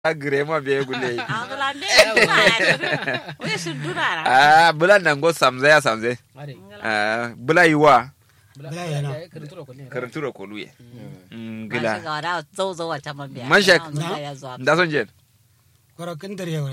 Agrema be gule. Angolande. We should do that. Bula nango samze ya samze. Bula yiwa. Bula yana. Karanturo koluye. Gila. Masha ga da zo zo wata mabiya. Masha. Ndason je. Kora kin dare